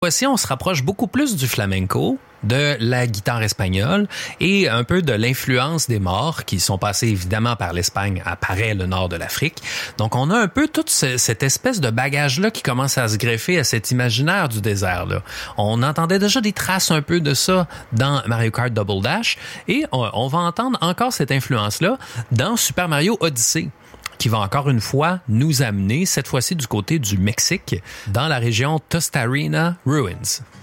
Voici, on se rapproche beaucoup plus du flamenco, de la guitare espagnole et un peu de l'influence des Maures qui sont passés évidemment par l'Espagne à Paray, le nord de l'Afrique. Donc on a un peu toute cette espèce de bagage-là qui commence à se greffer à cet imaginaire du désert-là. On entendait déjà des traces un peu de ça dans Mario Kart Double Dash et on va entendre encore cette influence-là dans Super Mario Odyssey, qui va encore une fois nous amener, cette fois-ci du côté du Mexique, dans la région Tostarena Ruins.